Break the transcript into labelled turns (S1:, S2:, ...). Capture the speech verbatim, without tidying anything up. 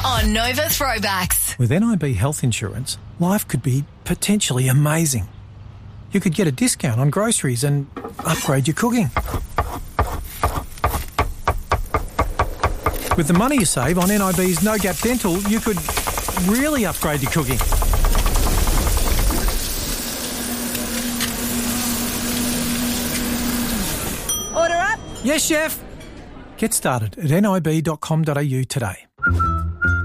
S1: on Nova Throwbacks.
S2: With N I B health insurance, life could be potentially amazing. You could get a discount on groceries and upgrade your cooking. With the money you save on N I B's No Gap Dental, you could really upgrade your cooking.
S3: Order up.
S2: Yes, chef. Get started at nib dot com dot a u today.